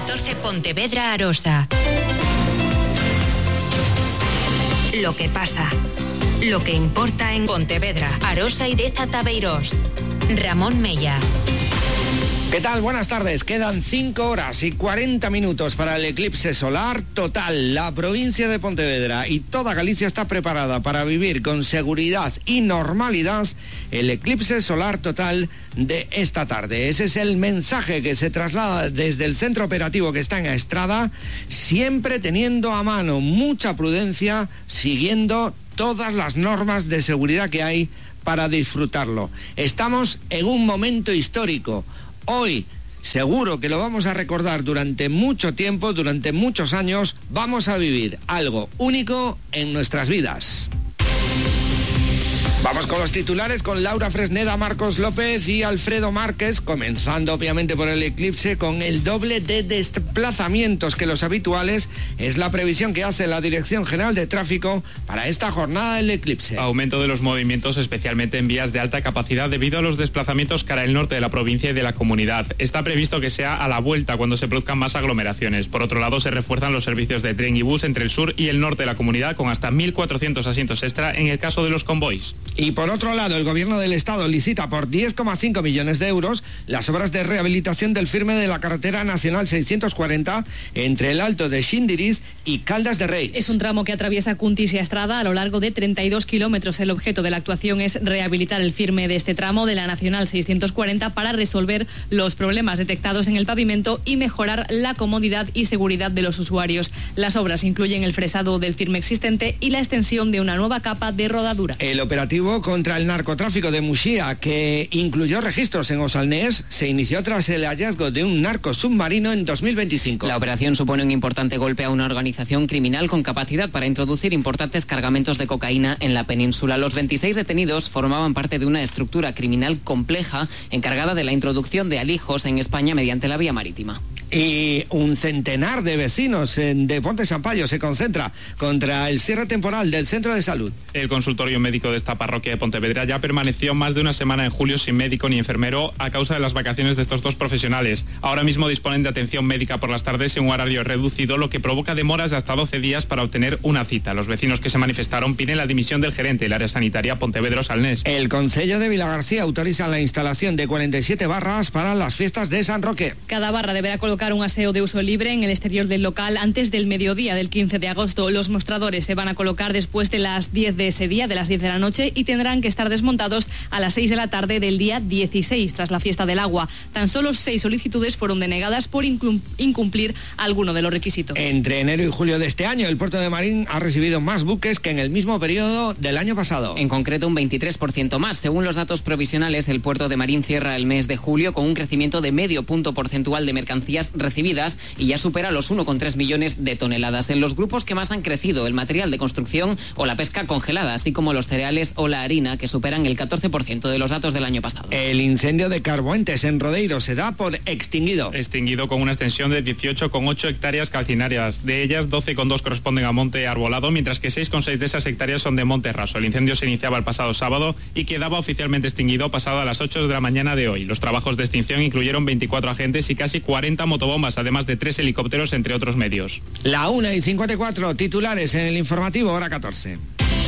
A14 Pontevedra Arosa. Lo que pasa, lo que importa en Pontevedra, Arosa y Deza Tabeirós. Ramón Mella. ¿Qué tal? Buenas tardes. Quedan 5 horas y 40 minutos para el eclipse solar total. La provincia de Pontevedra y toda Galicia está preparada para vivir con seguridad y normalidad el eclipse solar total de esta tarde. Ese es el mensaje que se traslada desde el centro operativo que está en Estrada, siempre teniendo a mano mucha prudencia, siguiendo todas las normas de seguridad que hay para disfrutarlo. Estamos en un momento histórico. Hoy, seguro que lo vamos a recordar durante mucho tiempo, durante muchos años, vamos a vivir algo único en nuestras vidas. Vamos con los titulares, con Laura Fresneda, Marcos López y Alfredo Márquez, comenzando obviamente por el eclipse con el doble de desplazamientos que los habituales. Es la previsión que hace la Dirección General de Tráfico para esta jornada del eclipse. Aumento de los movimientos, especialmente en vías de alta capacidad, debido a los desplazamientos cara al norte de la provincia y de la comunidad. Está previsto que sea a la vuelta cuando se produzcan más aglomeraciones. Por otro lado, se refuerzan los servicios de tren y bus entre el sur y el norte de la comunidad, con hasta 1.400 asientos extra en el caso de los convoys. Y por otro lado, el Gobierno del Estado licita por 10,5 millones de euros las obras de rehabilitación del firme de la carretera nacional 640 entre el Alto de Xindiriz y Caldas de Reis. Es un tramo que atraviesa Cuntis y Estrada a lo largo de 32 kilómetros. El objeto de la actuación es rehabilitar el firme de este tramo de la nacional 640 para resolver los problemas detectados en el pavimento y mejorar la comodidad y seguridad de los usuarios. Las obras incluyen el fresado del firme existente y la extensión de una nueva capa de rodadura. El operativo contra el narcotráfico de Muxía, que incluyó registros en Osalnés, se inició tras el hallazgo de un narco submarino en 2025. La operación supone un importante golpe a una organización criminal con capacidad para introducir importantes cargamentos de cocaína en la península. Los 26 detenidos formaban parte de una estructura criminal compleja encargada de la introducción de alijos en España mediante la vía marítima. Y un centenar de vecinos de Ponte Sampaio se concentra contra el cierre temporal del centro de salud. El consultorio médico de esta parroquia de Pontevedra ya permaneció más de una semana en julio sin médico ni enfermero a causa de las vacaciones de estos dos profesionales. Ahora mismo disponen de atención médica por las tardes en un horario reducido, lo que provoca demoras de hasta 12 días para obtener una cita. Los vecinos que se manifestaron piden la dimisión del gerente del área sanitaria Pontevedra-Osalnés. El Concello de Vilagarcía autoriza la instalación de 47 barras para las fiestas de San Roque. Cada barra deberá colocar un aseo de uso libre en el exterior del local antes del mediodía del 15 de agosto. Los mostradores se van a colocar después de las 10 de ese día, de las 10 de la noche, y tendrán que estar desmontados a las 6 de la tarde del día 16, tras la fiesta del agua. Tan solo 6 solicitudes fueron denegadas por incumplir alguno de los requisitos. Entre enero y julio de este año, el puerto de Marín ha recibido más buques que en el mismo periodo del año pasado. En concreto, un 23% más. Según los datos provisionales, el puerto de Marín cierra el mes de julio con un crecimiento de medio punto porcentual de mercancías recibidas y ya supera los 1,3 millones de toneladas. En los grupos que más han crecido, el material de construcción o la pesca congelada, así como los cereales o la harina, que superan el 14% de los datos del año pasado. El incendio de Carboentes en Rodeiro se da por extinguido. Extinguido con una extensión de 18,8 hectáreas calcinarias. De ellas, 12,2 corresponden a monte arbolado, mientras que 6,6 de esas hectáreas son de monte raso. El incendio se iniciaba el pasado sábado y quedaba oficialmente extinguido pasado a las 8 de la mañana de hoy. Los trabajos de extinción incluyeron 24 agentes y casi 40 motobombas, además de 3 helicópteros, entre otros medios. La 1:54, titulares en el informativo, hora 14.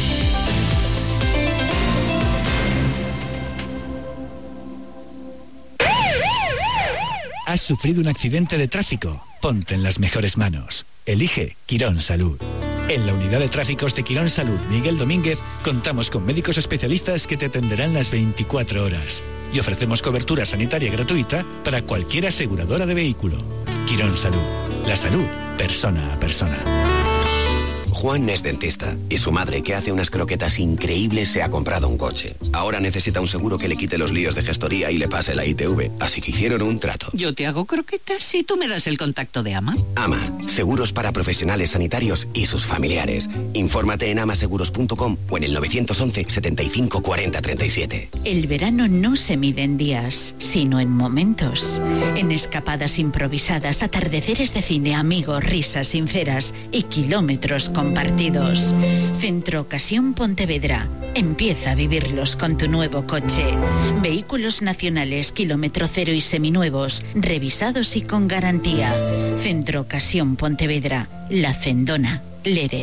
¿Has sufrido un accidente de tráfico? Ponte en las mejores manos. Elige Quirón Salud. En la unidad de tráficos de Quirón Salud Miguel Domínguez contamos con médicos especialistas que te atenderán las 24 horas y ofrecemos cobertura sanitaria gratuita para cualquier aseguradora de vehículo. Quirón Salud. La salud, persona a persona. Juan es dentista y su madre, que hace unas croquetas increíbles, se ha comprado un coche. Ahora necesita un seguro que le quite los líos de gestoría y le pase la ITV, así que hicieron un trato. Yo te hago croquetas y tú me das el contacto de AMA. AMA, seguros para profesionales sanitarios y sus familiares. Infórmate en amaseguros.com o en el 911 75 40 37. El verano no se mide en días, sino en momentos. En escapadas improvisadas, atardeceres de cine, amigos, risas sinceras y kilómetros con compartidos. Centro Ocasión Pontevedra. Empieza a vivirlos con tu nuevo coche. Vehículos nacionales, kilómetro cero y seminuevos, revisados y con garantía. Centro Ocasión Pontevedra. La Cendona, Lérez.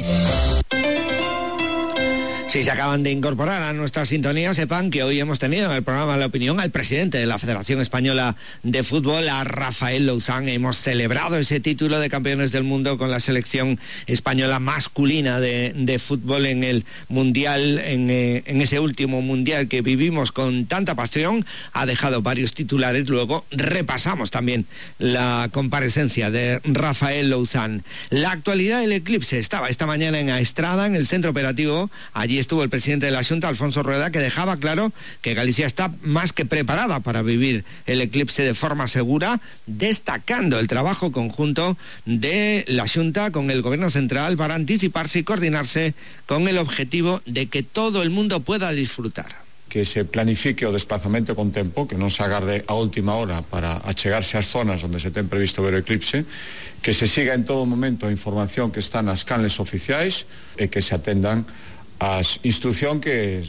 Si se acaban de incorporar a nuestra sintonía, sepan que hoy hemos tenido en el programa La Opinión al presidente de la Federación Española de Fútbol, a Rafael Louzán. Hemos celebrado ese título de campeones del mundo con la selección española masculina de fútbol en el Mundial, en ese último Mundial que vivimos con tanta pasión. Ha dejado varios titulares, luego repasamos también la comparecencia de Rafael Louzán. La actualidad del eclipse estaba esta mañana en Aestrada, en el centro operativo. Allí estuvo el presidente de la Xunta, Alfonso Rueda, que dejaba claro que Galicia está más que preparada para vivir el eclipse de forma segura, destacando el trabajo conjunto de la Xunta con el Gobierno central para anticiparse y coordinarse con el objetivo de que todo el mundo pueda disfrutar. Que se planifique o desplazamento con tempo, que non se agarde a última hora para achegarse ás zonas onde se ten previsto ver o eclipse, que se siga en todo momento a información que está nas canles oficiais e que se atendan as instruccións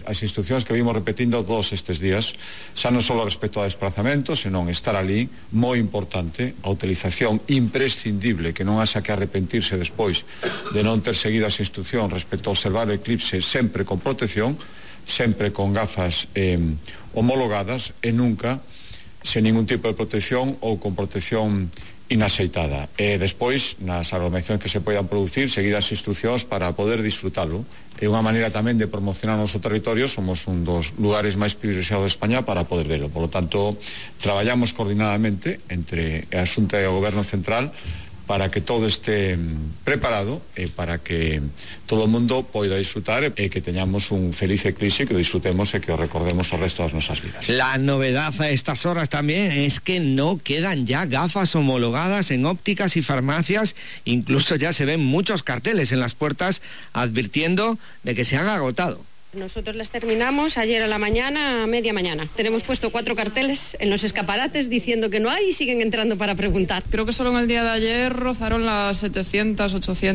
que vimos repetindo todos estes días, xa non só respecto ao desplazamento, senón estar ali, moi importante, a utilización imprescindible, que non haxa que arrepentirse despois de non ter seguido as instruccións respecto a observar o eclipse sempre con protección, sempre con gafas homologadas e nunca sen ningún tipo de protección ou con protección inaceitada. E despois, nas aglomeracións que se poidan producir, seguir as instruccións para poder disfrutalo. É unha maneira tamén de promocionar o noso territorio. Somos un dos lugares máis privilexiados de España para poder verlo. Por lo tanto, traballamos coordinadamente entre a Xunta e o Goberno Central para que todo esté preparado e para que todo o mundo poida disfrutar e que teñamos un feliz eclipse, que o disfrutemos e que o recordemos o resto das nosas vidas. La novedad a estas horas también es que no quedan ya gafas homologadas en ópticas y farmacias. Incluso ya se ven muchos carteles en las puertas advirtiendo de que se han agotado. Nosotros las terminamos ayer a la mañana, a media mañana. Tenemos puesto 4 carteles en los escaparates diciendo que no hay y siguen entrando para preguntar. Creo que solo en el día de ayer rozaron las 700,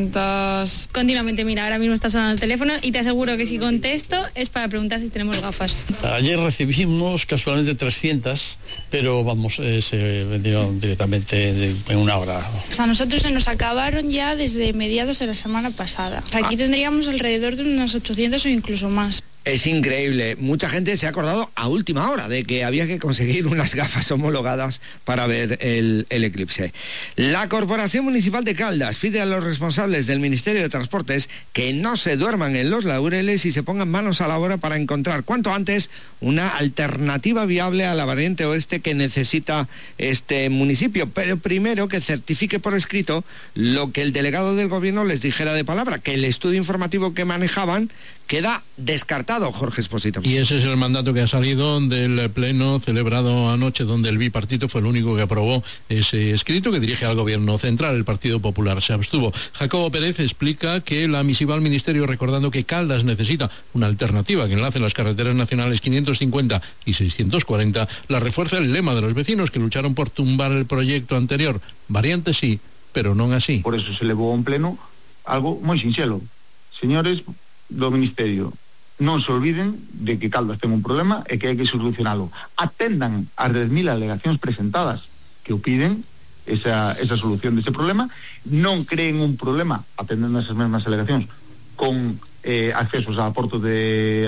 800... Continuamente, mira, ahora mismo está sonando el teléfono y te aseguro que si contesto es para preguntar si tenemos gafas. Ayer recibimos casualmente 300, pero vamos, se vendieron directamente en una hora. O sea, nosotros se nos acabaron ya desde mediados de la semana pasada. Aquí tendríamos alrededor de unos 800 o incluso más. Es increíble. Mucha gente se ha acordado a última hora de que había que conseguir unas gafas homologadas para ver el eclipse. La Corporación Municipal de Caldas pide a los responsables del Ministerio de Transportes que no se duerman en los laureles y se pongan manos a la obra para encontrar cuanto antes una alternativa viable a la variante oeste que necesita este municipio. Pero primero que certifique por escrito lo que el delegado del gobierno les dijera de palabra, que el estudio informativo que manejaban queda descartado, Jorge Expósito. Y ese es el mandato que ha salido del pleno celebrado anoche, donde el bipartito fue el único que aprobó ese escrito que dirige al gobierno central. El Partido Popular se abstuvo. Jacobo Pérez explica que la misiva al ministerio, recordando que Caldas necesita una alternativa que enlace las carreteras nacionales 550 y 640, la refuerza el lema de los vecinos que lucharon por tumbar el proyecto anterior. Variante sí, pero non así. Por eso se levou a un pleno algo moi sinxelo. Señores do Ministerio, non se olviden de que Caldas ten un problema e que hai que solucionalo. Atendan as 10.000 alegacións presentadas que o piden esa solución dese problema. Non creen un problema, atendendo esas mesmas alegacións, con accesos a aportos de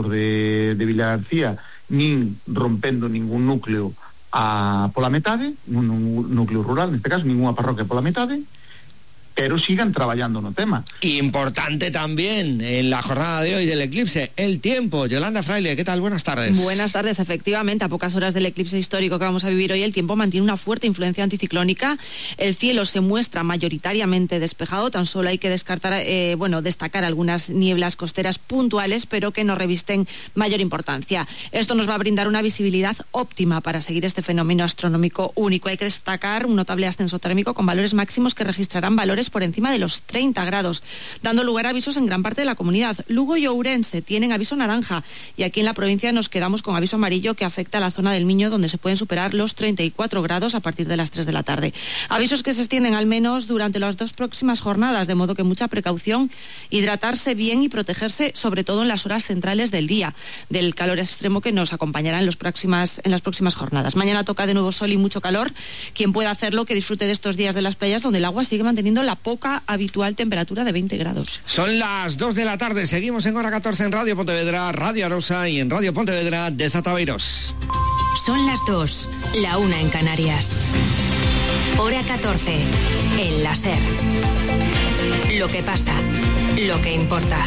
Vila García, nin rompendo ningún núcleo pola metade, un núcleo rural, neste caso, ninguna parroquia pola metade, pero sigan trabajando no tema. Importante también en la jornada de hoy del eclipse, el tiempo. Yolanda Fraile, ¿qué tal? Buenas tardes. Buenas tardes, efectivamente, a pocas horas del eclipse histórico que vamos a vivir hoy, el tiempo mantiene una fuerte influencia anticiclónica. El cielo se muestra mayoritariamente despejado, tan solo hay que destacar algunas nieblas costeras puntuales, pero que no revisten mayor importancia. Esto nos va a brindar una visibilidad óptima para seguir este fenómeno astronómico único. Hay que destacar un notable ascenso térmico con valores máximos que registrarán valores mínimas por encima de los 30 grados, dando lugar a avisos en gran parte de la comunidad. Lugo y Ourense tienen aviso naranja y aquí en la provincia nos quedamos con aviso amarillo que afecta a la zona del Miño, donde se pueden superar los 34 grados a partir de las 3 de la tarde. Avisos que se extienden al menos durante las 2 próximas jornadas, de modo que mucha precaución, hidratarse bien y protegerse sobre todo en las horas centrales del día, del calor extremo que nos acompañará en las próximas jornadas. Mañana toca de nuevo sol y mucho calor. Quien pueda hacerlo, que disfrute de estos días de las playas donde el agua sigue manteniendo la poca habitual temperatura de 20 grados. Son las 2 de la tarde, seguimos en hora 14 en Radio Pontevedra, Radio Arosa y en Radio Pontevedra de Sataviros. Son las 2, la 1 en Canarias. Hora 14, en la SER. Lo que pasa, lo que importa.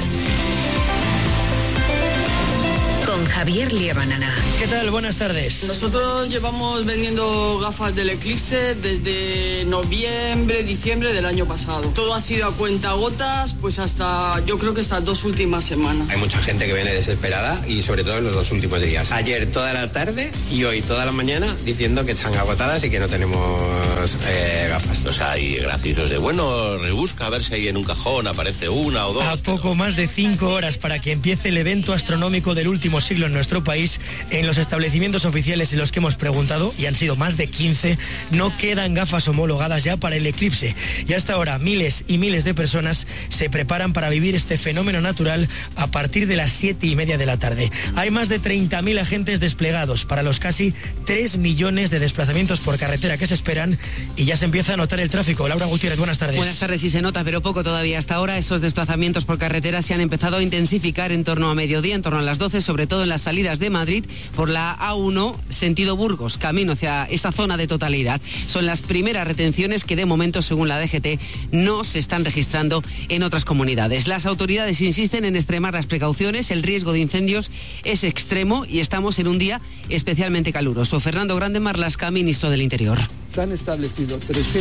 Con Javier Liebanana. ¿Qué tal? Buenas tardes. Nosotros llevamos vendiendo gafas del Eclipse desde noviembre, diciembre del año pasado. Todo ha sido a cuentagotas, pues yo creo que estas 2 últimas semanas. Hay mucha gente que viene desesperada y sobre todo en los 2 últimos días. Ayer toda la tarde y hoy toda la mañana diciendo que están agotadas y que no tenemos gafas. O sea, hay graciosos de bueno, rebusca a ver si ahí en un cajón aparece una o dos. A poco más de 5 horas para que empiece el evento astronómico del último siglo en nuestro país, en los establecimientos oficiales en los que hemos preguntado, y han sido más de 15, no quedan gafas homologadas ya para el eclipse. Y hasta ahora miles y miles de personas se preparan para vivir este fenómeno natural a partir de las 7:30 de la tarde. Hay más de 30.000 agentes desplegados para los casi 3 millones de desplazamientos por carretera que se esperan y ya se empieza a notar el tráfico. Laura Gutiérrez, buenas tardes. Buenas tardes, sí se nota, pero poco todavía. Hasta ahora esos desplazamientos por carretera se han empezado a intensificar en torno a mediodía, en torno a las 12, sobre todo en las salidas de Madrid por la A1 sentido Burgos, camino hacia esa zona de totalidad. Son las primeras retenciones que de momento, según la DGT, no se están registrando en otras comunidades. Las autoridades insisten en extremar las precauciones, el riesgo de incendios es extremo y estamos en un día especialmente caluroso. Fernando Grande Marlasca, ministro del Interior. Se han establecido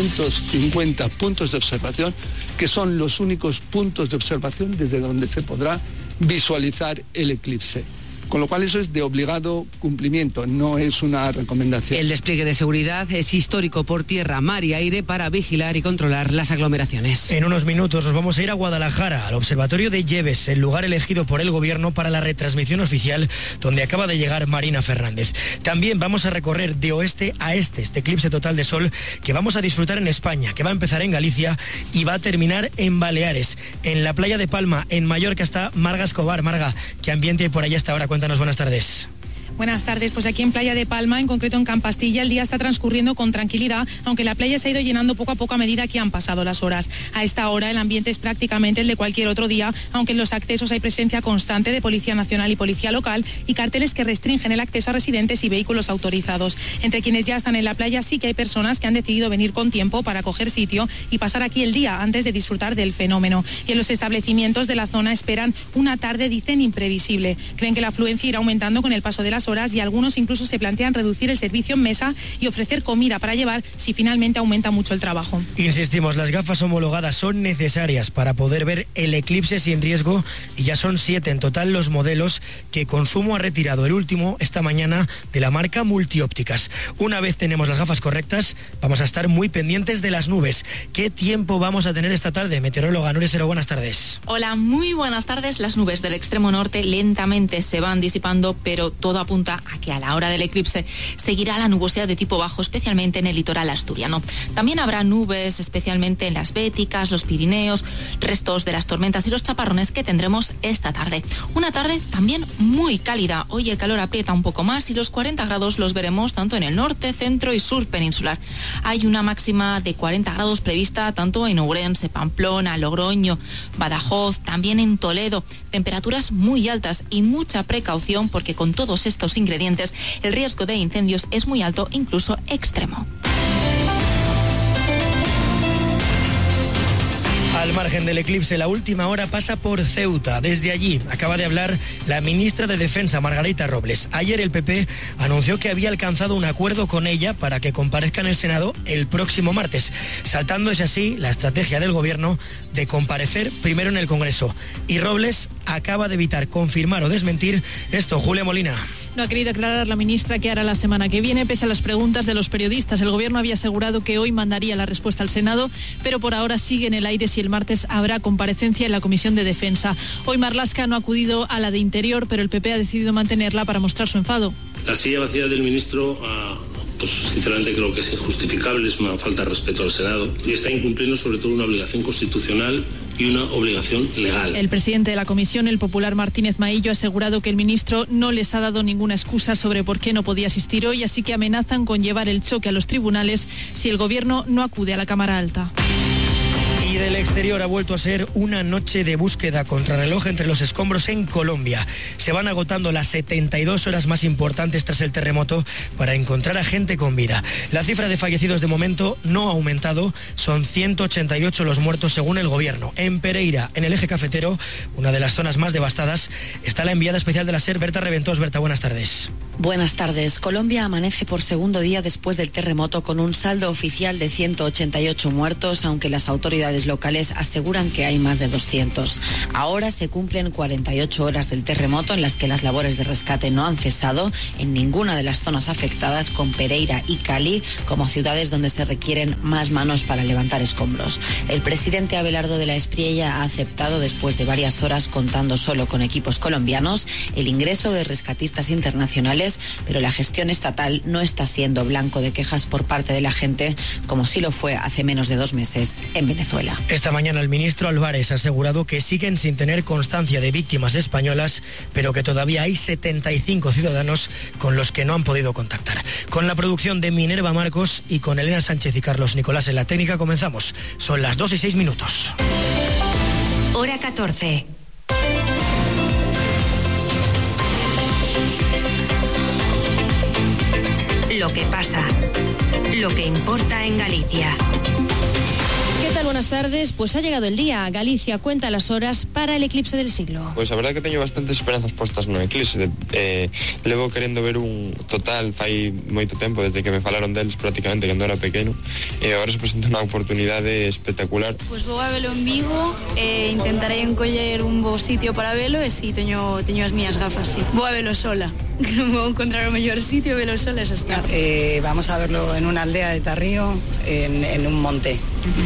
350 puntos de observación, que son los únicos puntos de observación desde donde se podrá visualizar el eclipse. Con lo cual eso es de obligado cumplimiento, no es una recomendación. El despliegue de seguridad es histórico por tierra, mar y aire para vigilar y controlar las aglomeraciones. En unos minutos nos vamos a ir a Guadalajara, al Observatorio de Lleves, el lugar elegido por el Gobierno para la retransmisión oficial, donde acaba de llegar Marina Fernández. También vamos a recorrer de oeste a este eclipse total de sol que vamos a disfrutar en España, que va a empezar en Galicia y va a terminar en Baleares. En la playa de Palma, en Mallorca, está Marga Escobar. Marga, ¿qué ambiente hay por allá hasta ahora? Cuéntanos, buenas tardes. Buenas tardes, pues aquí en Playa de Palma, en concreto en Campastilla, el día está transcurriendo con tranquilidad, aunque la playa se ha ido llenando poco a poco a medida que han pasado las horas. A esta hora el ambiente es prácticamente el de cualquier otro día, aunque en los accesos hay presencia constante de Policía Nacional y Policía Local y carteles que restringen el acceso a residentes y vehículos autorizados. Entre quienes ya están en la playa sí que hay personas que han decidido venir con tiempo para coger sitio y pasar aquí el día antes de disfrutar del fenómeno. Y en los establecimientos de la zona esperan una tarde, dicen, imprevisible. Creen que la afluencia irá aumentando con el paso de las horas y algunos incluso se plantean reducir el servicio en mesa y ofrecer comida para llevar si finalmente aumenta mucho el trabajo. Insistimos, las gafas homologadas son necesarias para poder ver el eclipse sin riesgo y ya son 7 en total los modelos que Consumo ha retirado, el último esta mañana de la marca Multiópticas. Una vez tenemos las gafas correctas, vamos a estar muy pendientes de las nubes. ¿Qué tiempo vamos a tener esta tarde? Meteoróloga Nuria Sero, buenas tardes. Hola, muy buenas tardes. Las nubes del extremo norte lentamente se van disipando, pero todo apunta a que a la hora del eclipse seguirá la nubosidad de tipo bajo, especialmente en el litoral asturiano. También habrá nubes, especialmente en las Béticas, los Pirineos, restos de las tormentas y los chaparrones que tendremos esta tarde. Una tarde también muy cálida. Hoy el calor aprieta un poco más y los 40 grados los veremos tanto en el norte, centro y sur peninsular. Hay una máxima de 40 grados prevista tanto en Ourense, Pamplona, Logroño, Badajoz, también en Toledo. Temperaturas muy altas y mucha precaución porque con todos estos ingredientes el riesgo de incendios es muy alto, incluso extremo. Al margen del eclipse, la última hora pasa por Ceuta. Desde allí acaba de hablar la ministra de Defensa, Margarita Robles. Ayer el PP anunció que había alcanzado un acuerdo con ella para que comparezca en el Senado el próximo martes, saltándose así la estrategia del Gobierno de comparecer primero en el Congreso. Y Robles acaba de evitar confirmar o desmentir esto. Julia Molina. No ha querido aclarar la ministra qué hará la semana que viene, pese a las preguntas de los periodistas. El Gobierno había asegurado que hoy mandaría la respuesta al Senado, pero por ahora sigue en el aire si el martes habrá comparecencia en la Comisión de Defensa. Hoy Marlaska no ha acudido a la de Interior, pero el PP ha decidido mantenerla para mostrar su enfado. La silla vacía del ministro, pues sinceramente creo que es injustificable, es una falta de respeto al Senado y está incumpliendo sobre todo una obligación constitucional y una obligación legal. El presidente de la comisión, el popular Martínez Maillo, ha asegurado que el ministro no les ha dado ninguna excusa sobre por qué no podía asistir hoy, así que amenazan con llevar el choque a los tribunales si el Gobierno no acude a la Cámara Alta. Y del exterior ha vuelto a ser una noche de búsqueda contrarreloj entre los escombros en Colombia. Se van agotando las 72 horas más importantes tras el terremoto para encontrar a gente con vida. La cifra de fallecidos de momento no ha aumentado, son 188 los muertos según el Gobierno. En Pereira, en el eje cafetero, una de las zonas más devastadas, está la enviada especial de la SER, Berta Reventós. Berta, buenas tardes. Buenas tardes. Colombia amanece por segundo día después del terremoto con un saldo oficial de 188 muertos, aunque las autoridades locales aseguran que hay más de 200. Ahora se cumplen 48 horas del terremoto en las que las labores de rescate no han cesado en ninguna de las zonas afectadas, con Pereira y Cali como ciudades donde se requieren más manos para levantar escombros. El presidente Abelardo de la Espriella ha aceptado, después de varias horas contando solo con equipos colombianos, el ingreso de rescatistas internacionales, pero la gestión estatal no está siendo blanco de quejas por parte de la gente, como sí lo fue hace menos de 2 meses en Venezuela. Esta mañana el ministro Álvarez ha asegurado que siguen sin tener constancia de víctimas españolas, pero que todavía hay 75 ciudadanos con los que no han podido contactar. Con la producción de Minerva Marcos y con Elena Sánchez y Carlos Nicolás en la técnica comenzamos. Son las 2:06. Hora 14. Lo que pasa, lo que importa en Galicia. ¿Qué tal? Buenas tardes. Pues ha llegado el día. Galicia cuenta las horas para el eclipse del siglo. Pois a verdade que teño bastantes esperanzas postas no eclipse. Levo querendo ver un total fai moito tempo, desde que me falaron deles prácticamente cando era pequeno, e agora se presenta unha oportunidade espectacular. Pois vou a velo en Vigo e intentarei encoller un bo sitio para velo, e si teño as miñas gafas, sí. Vou a velo sola. Vou encontrar o mellor sitio, velo sola, eso está. Vamos a verlo en una aldea de Tarrío, en un monte.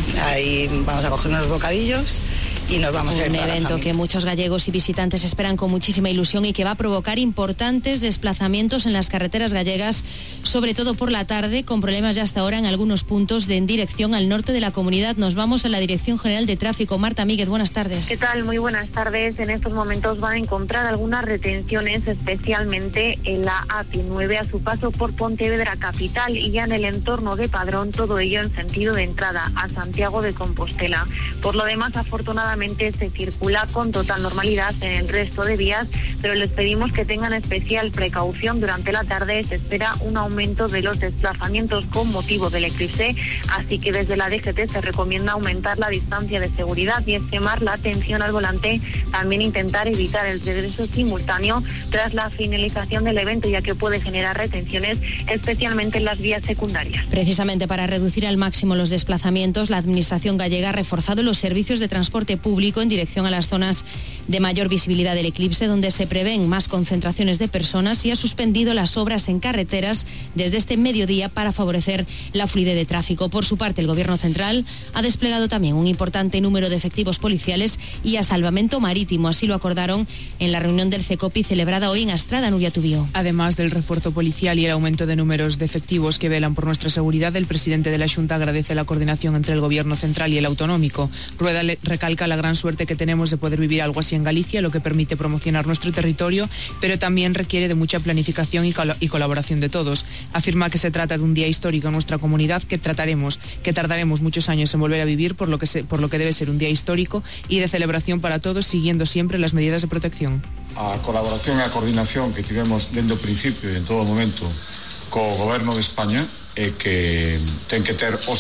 Ahí vamos a coger unos bocadillos y nos vamos a ir. Un evento que muchos gallegos y visitantes esperan con muchísima ilusión y que va a provocar importantes desplazamientos en las carreteras gallegas, sobre todo por la tarde, con problemas ya hasta ahora en algunos puntos en dirección al norte de la comunidad. Nos vamos a la Dirección General de Tráfico. Marta Míguez, buenas tardes. ¿Qué tal? Muy buenas tardes. En estos momentos van a encontrar algunas retenciones, especialmente en la AP9 a su paso por Pontevedra capital y ya en el entorno de Padrón, todo ello en sentido de entrada a Santiago de Compostela. Por lo demás, afortunadamente se circula con total normalidad en el resto de vías, pero les pedimos que tengan especial precaución. Durante la tarde se espera un aumento de los desplazamientos con motivo del eclipse, así que desde la DGT se recomienda aumentar la distancia de seguridad y extremar la atención al volante, también intentar evitar el regreso simultáneo tras la finalización del evento, ya que puede generar retenciones, especialmente en las vías secundarias. Precisamente para reducir al máximo los desplazamientos, la Administración gallega ha reforzado los servicios de transporte público en dirección a las zonas de mayor visibilidad del eclipse, donde se prevén más concentraciones de personas, y ha suspendido las obras en carreteras desde este mediodía para favorecer la fluidez de tráfico. Por su parte, el Gobierno central ha desplegado también un importante número de efectivos policiales y a salvamento marítimo. Así lo acordaron en la reunión del CECOPI celebrada hoy en Astrada. Nuria Tubío. Además del refuerzo policial y el aumento de números de efectivos que velan por nuestra seguridad, el presidente de la Xunta agradece la coordinación entre el Gobierno central y el autonómico. Rueda recalca la gran suerte que tenemos de poder vivir algo así en Galicia, lo que permite promocionar nuestro territorio, pero también requiere de mucha planificación y colaboración de todos. Afirma que se trata de un día histórico en nuestra comunidad que tardaremos muchos años en volver a vivir, por lo que debe ser un día histórico y de celebración para todos, siguiendo siempre las medidas de protección. A colaboración e a coordinación que tivemos dende o principio e en todo momento co Goberno de España é que ten que ter o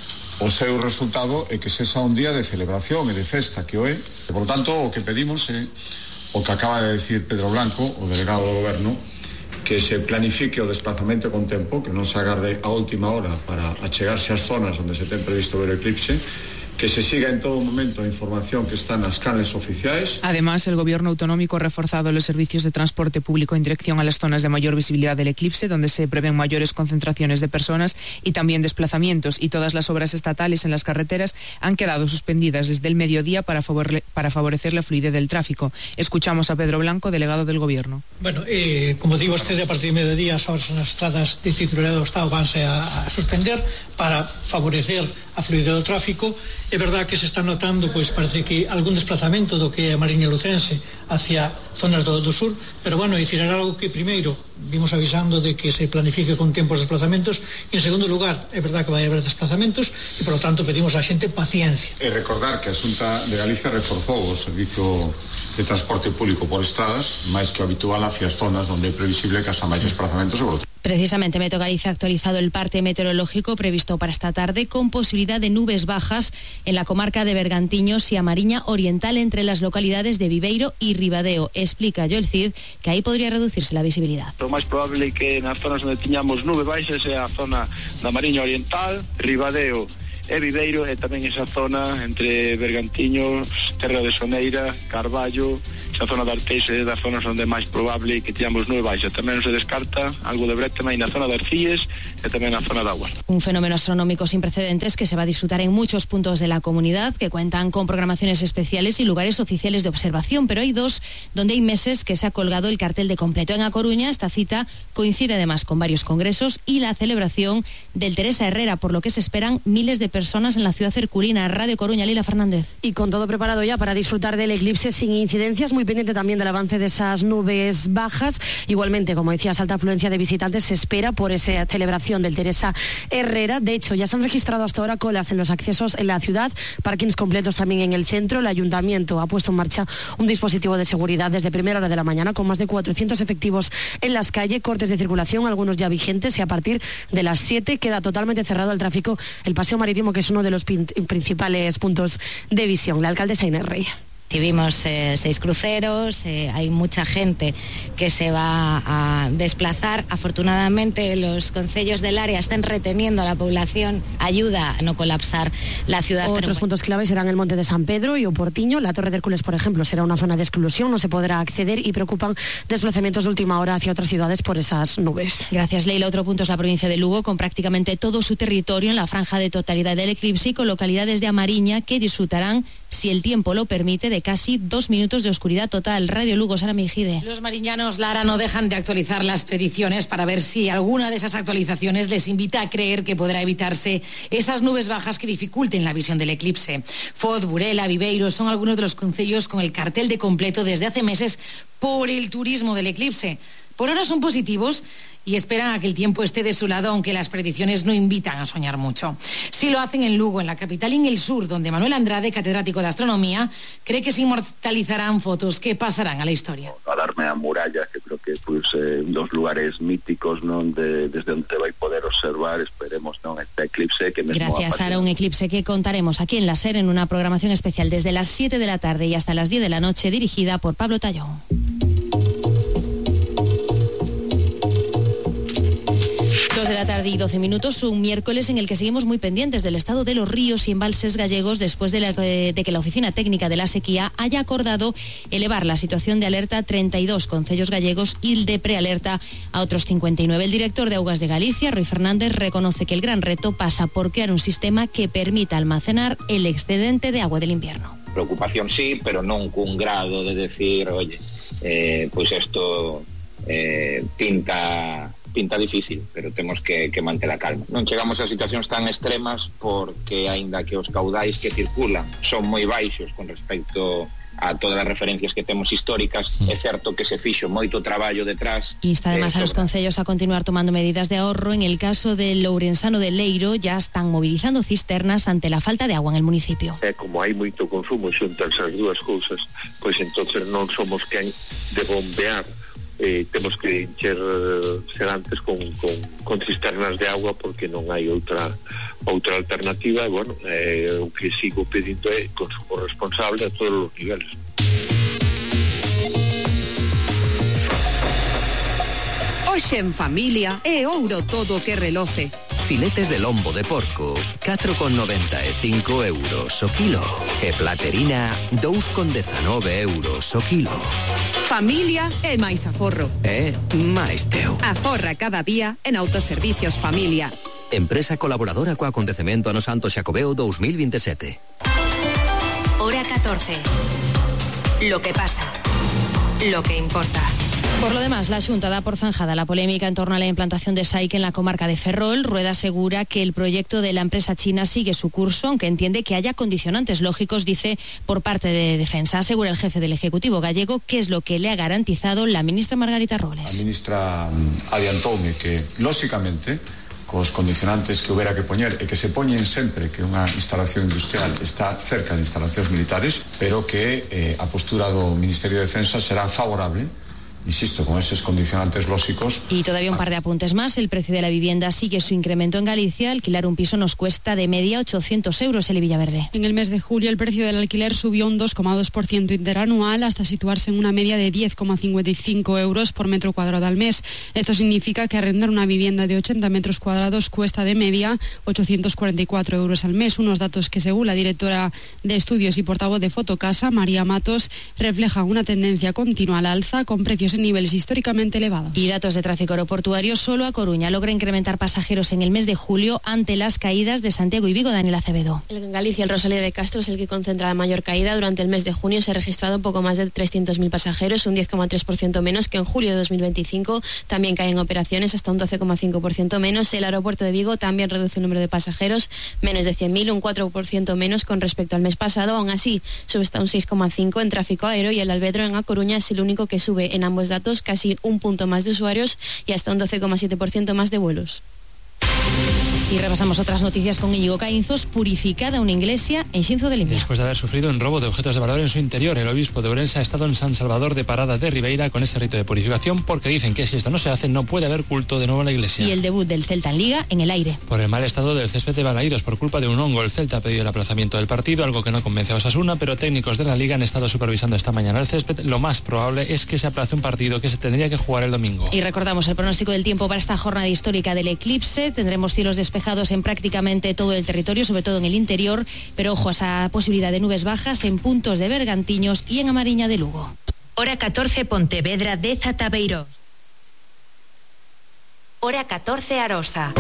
seu resultado e que sexa un día de celebración e de festa que o é. E, por tanto, o que pedimos é o que acaba de decir Pedro Blanco, o delegado do Goberno, que se planifique o desplazamento con tempo, que non se agarde a última hora para achegarse ás zonas onde se ten previsto ver o eclipse, que se siga en todo momento a información que está nas canles oficiais. Además, el Gobierno autonómico ha reforzado los servicios de transporte público en dirección a las zonas de mayor visibilidad del eclipse, donde se prevén mayores concentraciones de personas y también desplazamientos, y todas las obras estatales en las carreteras han quedado suspendidas desde el mediodía para favorecer la fluidez del tráfico. Escuchamos a Pedro Blanco, delegado del Gobierno. Bueno, como digo usted, a partir de mediodía as obras nas estradas de titularidade do Estado vanse a suspender para favorecer a fluidez do tráfico. É verdad que se está notando, pois parece que algún desplazamento do que é a Mariña Lucense hacia zonas do sur, pero bueno, dicir, era algo que primeiro vimos avisando de que se planifique con tempo os desplazamentos, e en segundo lugar, é verdad que vai haber desplazamentos e, por lo tanto, pedimos á xente paciencia. E recordar que a Xunta de Galicia reforzou o servicio de transporte público por estradas, máis que o habitual hacia as zonas onde é previsible que haxa máis desplazamentos sobre o. Precisamente Meteo Galicia ha actualizado el parte meteorológico previsto para esta tarde, con posibilidad de nubes bajas en la comarca de Bergantiños y a Mariña Oriental, entre las localidades de Viveiro y Ribadeo. Explica Joel Cid que ahí podría reducirse la visibilidad. Lo máis probable é que nas zonas onde tiñamos nube baixas é a zona da Mariña Oriental, Ribadeo e Viveiro, e tamén esa zona entre Bergantiños, Terra de Soneira, Carballo, esa zona de Arteixe é das zonas onde é máis probable que tiñamos nube baixa. Tamén non se descarta algo de brétema na zona de Arcíes e tamén na zona de Aguas. Un fenómeno astronómico sin precedentes que se va a disfrutar en muchos puntos de la comunidad, que cuentan con programaciones especiales y lugares oficiales de observación, pero hay dos donde hay meses que se ha colgado el cartel de completo. En A Coruña, esta cita coincide además con varios congresos y la celebración del Teresa Herrera, por lo que se esperan miles de personas en la ciudad herculina. Radio Coruña, Lila Fernández. Y con todo preparado ya para disfrutar del eclipse sin incidencias, muy pendiente también del avance de esas nubes bajas. Igualmente, como decías, alta afluencia de visitantes se espera por esa celebración del Teresa Herrera. De hecho, ya se han registrado hasta ahora colas en los accesos en la ciudad, parkings completos también en el centro. El Ayuntamiento ha puesto en marcha un dispositivo de seguridad desde primera hora de la mañana, con más de 400 efectivos en las calles, cortes de circulación, algunos ya vigentes, y a partir de las 7 queda totalmente cerrado al tráfico el paseo marítimo, que es uno de los principales puntos de visión. La alcaldesa Inés Rey. Recibimos 6 cruceros, hay mucha gente que se va a desplazar. Afortunadamente los concellos del área están reteniendo a la población, ayuda a no colapsar la ciudad. Otros puntos claves serán el Monte de San Pedro y Oportiño. La Torre de Hércules, por ejemplo, será una zona de exclusión, no se podrá acceder, y preocupan desplazamientos de última hora hacia otras ciudades por esas nubes. Gracias, Leila. Otro punto es la provincia de Lugo, con prácticamente todo su territorio en la franja de totalidad del eclipse, y con localidades de A Mariña que disfrutarán, si el tiempo lo permite, de casi 2 minutos de oscuridad total. Radio Lugo, Sara Mejide. Los mariñanos, Lara, no dejan de actualizar las predicciones para ver si alguna de esas actualizaciones les invita a creer que podrá evitarse esas nubes bajas que dificulten la visión del eclipse. Foz, Burela, Viveiro son algunos de los concellos con el cartel de completo desde hace meses por el turismo del eclipse. Por ahora son positivos y esperan a que el tiempo esté de su lado, aunque las predicciones no invitan a soñar mucho. Sí lo hacen en Lugo, en la capital y en el sur, donde Manuel Andrade, catedrático de astronomía, cree que se inmortalizarán fotos que pasarán a la historia. Alarme a muralla, que creo que dos lugares míticos, non, desde onde vai poder observar, esperemos, non, este eclipse que mesmo. Gracias, Sara. Un eclipse que contaremos aquí en la SER en una programación especial desde las 7 de la tarde y hasta las 10 de la noche, dirigida por Pablo Tallón. 2 de la tarde y 12 minutos, un miércoles en el que seguimos muy pendientes del estado de los ríos y embalses gallegos, después de que la Oficina Técnica de la Sequía haya acordado elevar la situación de alerta a 32 concellos gallegos y de prealerta a otros 59. El director de Augas de Galicia, Rui Fernández, reconoce que el gran reto pasa por crear un sistema que permita almacenar el excedente de agua del invierno. Preocupación sí, pero non cun grado de decir, oye, pois isto pinta difícil, pero temos que manter a calma. Non chegamos a situacións tan extremas porque, aínda que os caudais que circulan son moi baixos con respecto a todas as referencias que temos históricas, é certo que se fixo moito traballo detrás. Insta además a los concellos a continuar tomando medidas de ahorro. En el caso del Lourensano de Leiro, ya están movilizando cisternas ante la falta de agua en el municipio. Como hai moito consumo xuntas as dúas cousas, pois entonces non somos quen de bombear. Temos que encher serantes con cisternas de agua porque non hai outra alternativa. E, bueno, o que sigo pedindo é consumo responsable a todos os niveles. Hoxe en familia é ouro todo que reloce. Filetes de lombo de porco, 4,95 euros o kilo. E platerina, 2,19 euros o kilo. Familia e máis aforro. Máis teu. Aforra cada día en Autoservicios Familia. Empresa colaboradora co acontecemento ano Santo Xacobeo 2027. Hora 14. Lo que pasa. Lo que importa. Por lo demás, la Xunta da por zanjada la polémica en torno a la implantación de SAIC en la comarca de Ferrol. Rueda asegura que el proyecto de la empresa china sigue su curso, aunque entiende que haya condicionantes lógicos, dice, por parte de Defensa. Asegura el jefe del Ejecutivo gallego que es lo que le ha garantizado la ministra Margarita Robles. A ministra adiantoume que, lóxicamente, cos condicionantes que houbera que poñer e que se poñen sempre que unha instalación industrial está cerca de instalacións militares, pero que a postura do Ministerio de Defensa será favorable, insisto, con esos condicionantes lógicos. Y todavía un par de apuntes más. El precio de la vivienda sigue su incremento en Galicia. Alquilar un piso nos cuesta de media 800 euros en Villaverde. En el mes de julio el precio del alquiler subió un 2,2% interanual hasta situarse en una media de 10,55 euros por metro cuadrado al mes. Esto significa que arrendar una vivienda de 80 metros cuadrados cuesta de media 844 euros al mes. Unos datos que, según la directora de estudios y portavoz de Fotocasa, María Matos, reflejan una tendencia continua al alza con precios en niveles históricamente elevados. Y datos de tráfico aeroportuario, solo A Coruña logra incrementar pasajeros en el mes de julio ante las caídas de Santiago y Vigo. Daniel Acevedo. En Galicia, el Rosalía de Castro es el que concentra la mayor caída. Durante el mes de junio se ha registrado poco más de 300.000 pasajeros, un 10,3% menos que en julio de 2025. También caen operaciones, hasta un 12,5% menos. El aeropuerto de Vigo también reduce el número de pasajeros, menos de 100.000, un 4% menos con respecto al mes pasado. Aún así, sube hasta un 6,5% en tráfico aéreo, y el Alvedro en A Coruña es el único que sube en ambos datos, casi un punto más de usuarios y hasta un 12,7% más de vuelos. Y repasamos otras noticias con Íñigo Caínzos. Purificada una iglesia en Xinzo de Limia. Después de haber sufrido un robo de objetos de valor en su interior, el obispo de Ourense ha estado en San Salvador de Parada de Ribeira con ese rito de purificación, porque dicen que si esto no se hace no puede haber culto de nuevo en la iglesia. Y el debut del Celta en Liga en el aire. Por el mal estado del césped de Balaídos por culpa de un hongo, el Celta ha pedido el aplazamiento del partido, algo que no convence a Osasuna, pero técnicos de la Liga han estado supervisando esta mañana el césped. Lo más probable es que se aplace un partido que se tendría que jugar el domingo. Y recordamos el pronóstico del tiempo para esta jornada histórica del eclipse. Tendremos cielos despejados en prácticamente todo el territorio, sobre todo en el interior, pero ojo a esa posibilidad de nubes bajas en puntos de Bergantiños y en Amariña de Lugo. Hora 14 Pontevedra de Zatabeiro. Hora 14 Arosa.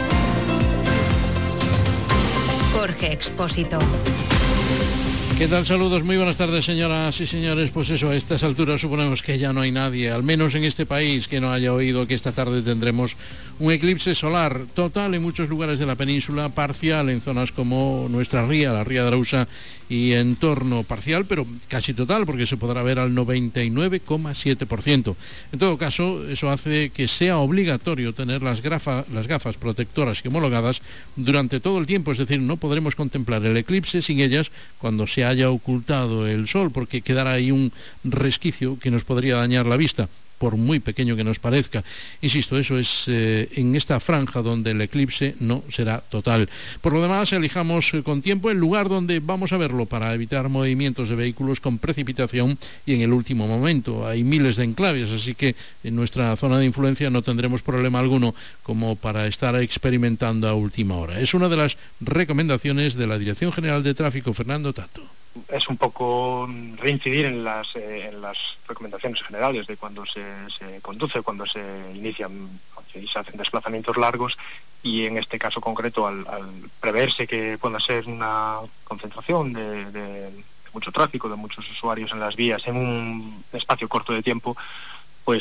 Jorge Expósito. ¿Qué tal? Saludos, muy buenas tardes, señoras y señores. Pues eso, a estas alturas suponemos que ya no hay nadie, al menos en este país, que no haya oído que esta tarde tendremos un eclipse solar total en muchos lugares de la península, parcial en zonas como nuestra ría, la ría de Arousa y entorno, parcial, pero casi total, porque se podrá ver al 99,7%. En todo caso, eso hace que sea obligatorio tener las gafas protectoras y homologadas durante todo el tiempo, es decir, no podremos contemplar el eclipse sin ellas cuando se haya ocultado el sol, porque quedará ahí un resquicio que nos podría dañar la vista, por muy pequeño que nos parezca. Insisto, eso es en esta franja donde el eclipse no será total. Por lo demás, elijamos con tiempo el lugar donde vamos a verlo para evitar movimientos de vehículos con precipitación y en el último momento. Hay miles de enclaves, así que en nuestra zona de influencia no tendremos problema alguno como para estar experimentando a última hora. Es una de las recomendaciones de la Dirección General de Tráfico, Fernando Tato. Es un poco reincidir en las recomendaciones generales de cuando se conduce, cuando se inician y se hacen desplazamientos largos, y en este caso concreto al preverse que pueda ser una concentración de mucho tráfico, de muchos usuarios en las vías en un espacio corto de tiempo, pues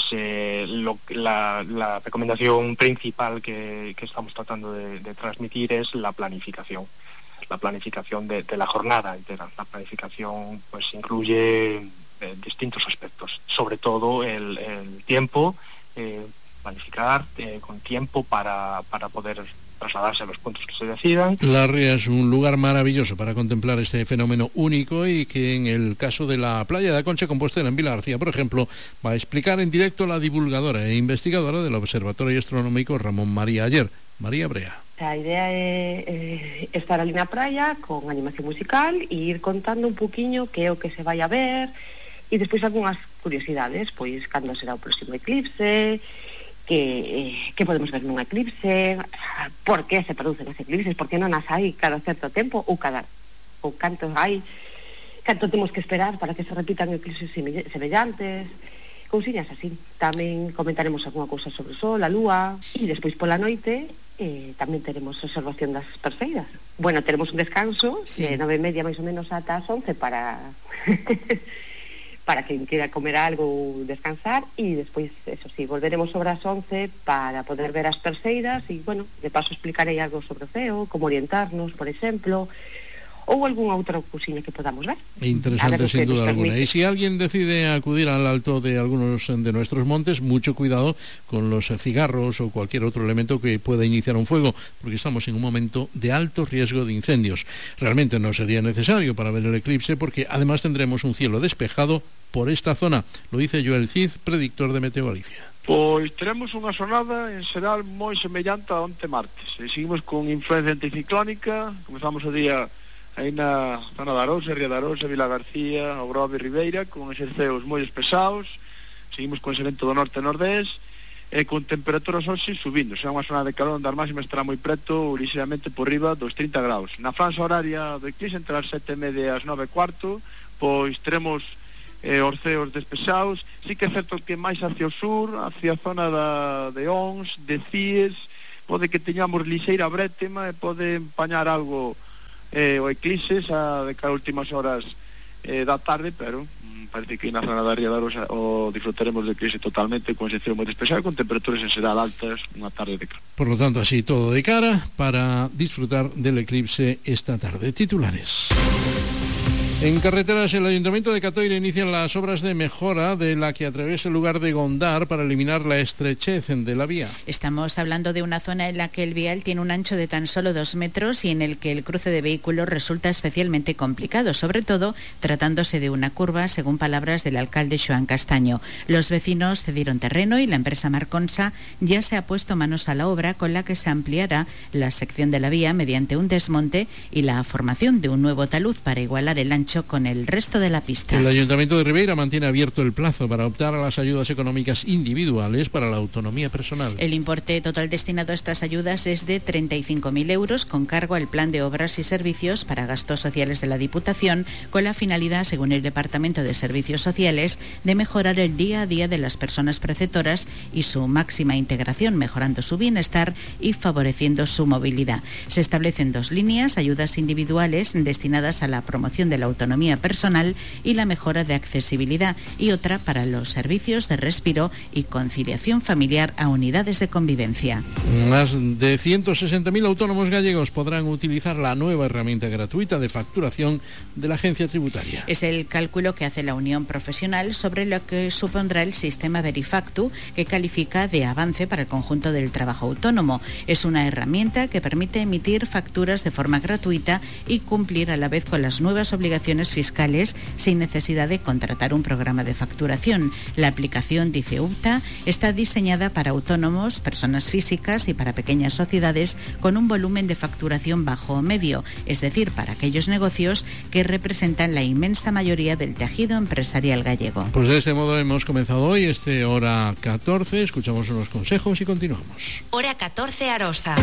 la recomendación principal que estamos tratando de transmitir es la planificación de la jornada entera. La planificación pues incluye distintos aspectos, sobre todo el tiempo, planificar con tiempo para poder trasladarse a los puntos que se decidan. La ría es un lugar maravilloso para contemplar este fenómeno único, y que en el caso de la playa de Aconcha Compostela en Vila García, por ejemplo, va a explicar en directo la divulgadora e investigadora del Observatorio Astronómico Ramón María Ayer, María Brea. A idea é estar ali na praia con animación musical e ir contando un poquinho que é o que se vai a ver, e despois algunhas curiosidades, pois cando será o próximo eclipse, que podemos ver nun eclipse, por que se producen as eclipses, por que non as hai cada certo tempo, ou canto temos que esperar para que se repitan eclipses semellantes, cousiñas así. Tamén comentaremos algunha cousa sobre o sol, a lúa, e despois pola noite tamén teremos observación das Perseidas. Bueno, teremos un descanso de 9:30 máis ou menos ata as 11 para quen quera comer algo ou descansar, e despois, eso sí, volveremos sobre as 11 para poder ver as Perseidas, e, bueno, de paso explicarei algo sobre o ceo, como orientarnos, por exemplo, ou algunha outra cousiña que podamos ver. Interesante, sin duda alguna. Y si alguien decide acudir al alto de algunos de nuestros montes, mucho cuidado con los cigarros o cualquier otro elemento que pueda iniciar un fuego, porque estamos en un momento de alto riesgo de incendios. Realmente no sería necesario para ver el eclipse, porque además tendremos un cielo despejado por esta zona. Lo dice Joel Cid, predictor de Meteo Galicia. Pois teremos unha xornada en xeral moi semellante a onte martes. Seguimos con influencia anticiclónica, comezamos o día aí na zona da Arousa, Ría da Arousa, Vila García, Ogrove e Ribeira, con exerceos moi pesados. Seguimos con ese vento do norte e nordés, e con temperaturas hoxe subindo. Será unha zona de calor onde as máximas estará moi preto, ligeramente por riba dos 30 graus. Na franja horaria do eclipse, entre as 7:30 e as 9:15, pois teremos orceos despesados. Sí que é certo que máis hacia o sur, hacia a zona de Ons, de Cies, pode que teñamos lixeira brétema e pode empañar algo o eclipse de cada últimas horas da tarde, pero parece que na zona da Ría da Arousa o disfrutaremos do eclipse totalmente, con ese cielo moi despexado, con temperaturas en xeral altas, unha tarde de calor. Por lo tanto, así todo de cara para disfrutar del eclipse esta tarde. Titulares. En carreteras, el Ayuntamiento de Catoira inicia las obras de mejora de la que atraviesa el lugar de Gondar para eliminar la estrechez de la vía. Estamos hablando de una zona en la que el vial tiene un ancho de tan solo 2 metros y en el que el cruce de vehículos resulta especialmente complicado, sobre todo tratándose de una curva, según palabras del alcalde Xoán Castaño. Los vecinos cedieron terreno y la empresa Marconsa ya se ha puesto manos a la obra, con la que se ampliará la sección de la vía mediante un desmonte y la formación de un nuevo talud para igualar el ancho con el resto de la pista. El Ayuntamiento de Ribeira mantiene abierto el plazo para optar a las ayudas económicas individuales para la autonomía personal. El importe total destinado a estas ayudas es de 35.000 euros, con cargo al plan de obras y servicios para gastos sociales de la Diputación, con la finalidad, según el Departamento de Servicios Sociales, de mejorar el día a día de las personas preceptoras y su máxima integración, mejorando su bienestar y favoreciendo su movilidad. Se establecen 2 líneas: ayudas individuales destinadas a la promoción de la autonomía personal y la mejora de accesibilidad, y otra para los servicios de respiro y conciliación familiar a unidades de convivencia. Más de 160.000 autónomos gallegos podrán utilizar la nueva herramienta gratuita de facturación de la agencia tributaria. Es el cálculo que hace la Unión Profesional sobre lo que supondrá el sistema Verifactu, que califica de avance para el conjunto del trabajo autónomo. Es una herramienta que permite emitir facturas de forma gratuita y cumplir a la vez con las nuevas obligaciones fiscales sin necesidad de contratar un programa de facturación. La aplicación, dice UPTA, está diseñada para autónomos, personas físicas y para pequeñas sociedades con un volumen de facturación bajo o medio, es decir, para aquellos negocios que representan la inmensa mayoría del tejido empresarial gallego. Pues de este modo hemos comenzado hoy Hora 14, escuchamos unos consejos y continuamos. Hora 14 Arosa.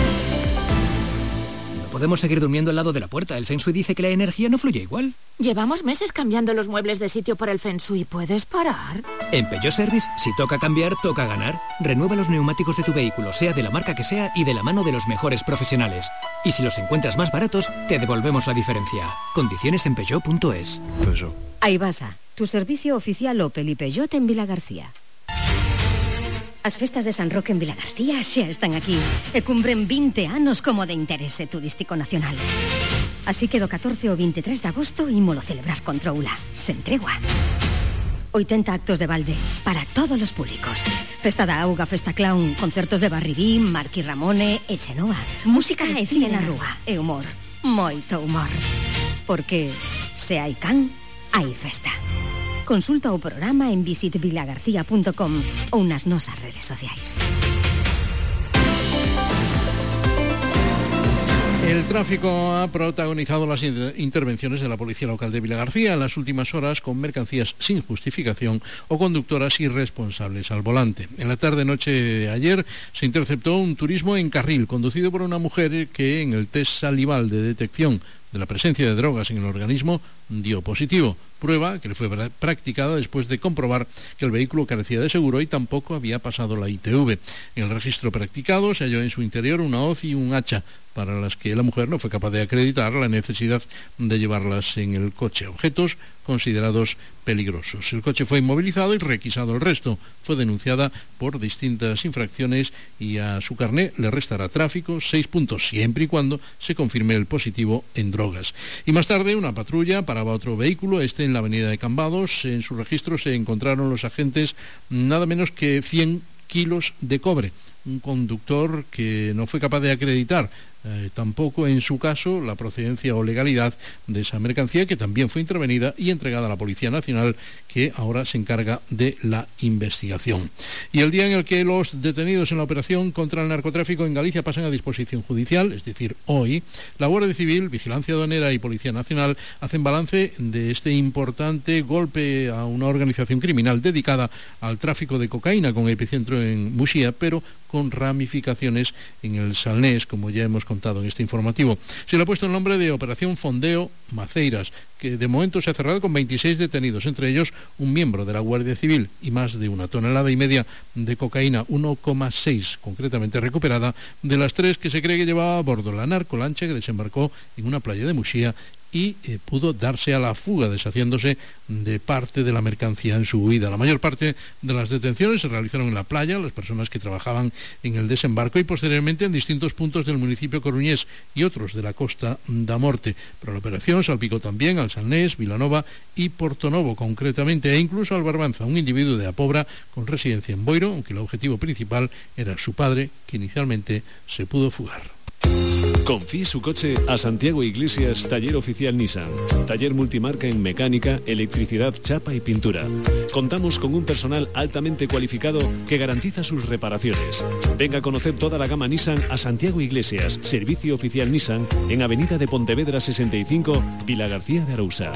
Podemos seguir durmiendo al lado de la puerta. El Feng Shui dice que la energía no fluye igual. Llevamos meses cambiando los muebles de sitio por el Feng Shui. ¿Puedes parar? En Peugeot Service, si toca cambiar, toca ganar. Renueva los neumáticos de tu vehículo, sea de la marca que sea, y de la mano de los mejores profesionales. Y si los encuentras más baratos, te devolvemos la diferencia. Condiciones en Peugeot.es. Peugeot. Aibasa, tu servicio oficial Opel y Peugeot en Vilagarcía. As festas de San Roque en Vilagarcía xa están aquí e cumpren 20 anos como de interese turístico nacional. Así que do 14 ao 23 de agosto ímolo celebrar con troula, sen tregua. 80 actos de balde para todos os públicos. Festa da auga, festa clown, concertos de Barribín, Marqui Ramone e Chenoa. Música e cine na rúa e humor, moito humor. Porque se hai can, hai festa. Consulta o programa en visitvilagarcía.com ou nas nosas redes sociais. El tráfico ha protagonizado las intervenciones de la Policía Local de Vilagarcía en las últimas horas con mercancías sin justificación o conductoras irresponsables al volante. En la tarde-noche de ayer se interceptó un turismo en carril conducido por una mujer que en el test salival de detección de la presencia de drogas en el organismo dio positivo, prueba que le fue practicada después de comprobar que el vehículo carecía de seguro y tampoco había pasado la ITV. En el registro practicado se halló en su interior una hoz y un hacha, para las que la mujer no fue capaz de acreditar la necesidad de llevarlas en el coche, objetos considerados peligrosos. El coche fue inmovilizado y requisado el resto. Fue denunciada por distintas infracciones y a su carné le restará tráfico 6 puntos, siempre y cuando se confirme el positivo en drogas. Y más tarde una patrulla paraba otro vehículo, en la avenida de Cambados. En su registro se encontraron los agentes nada menos que 100 kilos de cobre. Un conductor que no fue capaz de acreditar tampoco en su caso la procedencia o legalidad de esa mercancía, que también fue intervenida y entregada a la Policía Nacional, que ahora se encarga de la investigación. Y el día en el que los detenidos en la operación contra el narcotráfico en Galicia pasan a disposición judicial, es decir, hoy, la Guardia Civil, Vigilancia Aduanera y Policía Nacional hacen balance de este importante golpe a una organización criminal dedicada al tráfico de cocaína con epicentro en Muxía, pero con ramificaciones en el Salnés, como ya hemos contado en este informativo. Se le ha puesto el nombre de Operación Fondeo Maceiras, que de momento se ha cerrado con 26 detenidos, entre ellos un miembro de la Guardia Civil y más de 1,5 toneladas de cocaína, 1,6 concretamente recuperada, de las 3 que se cree que llevaba a bordo la narcolancha que desembarcó en una playa de Muxía y pudo darse a la fuga, deshaciéndose de parte de la mercancía en su huida. La mayor parte de las detenciones se realizaron en la playa, las personas que trabajaban en el desembarco, y posteriormente en distintos puntos del municipio coruñés y otros de la Costa da Morte. Pero la operación salpicó también al Salnés, Vilanova y Portonovo concretamente, e incluso al Barbanza, un individuo de Apobra con residencia en Boiro, aunque el objetivo principal era su padre, que inicialmente se pudo fugar. Confíe su coche a Santiago Iglesias, taller oficial Nissan. Taller multimarca en mecánica, electricidad, chapa y pintura. Contamos con un personal altamente cualificado que garantiza sus reparaciones. Venga a conocer toda la gama Nissan a Santiago Iglesias, servicio oficial Nissan, en Avenida de Pontevedra 65, Vilagarcía de Arousa.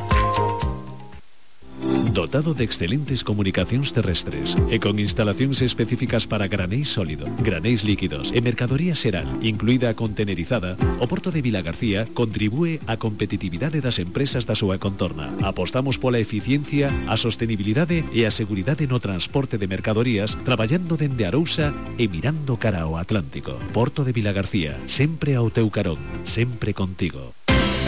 Dotado de excelentes comunicacións terrestres e con instalacións específicas para granéis sólido, granéis líquidos e mercadoría xeral, incluída a contenerizada, o Porto de Vilagarcía contribúe á competitividade das empresas da súa contorna. Apostamos pola eficiencia, a sostenibilidade e a seguridade no transporte de mercadorías, traballando dende Arousa e mirando cara ao Atlántico. Porto de Vilagarcía, sempre ao teu carón, sempre contigo.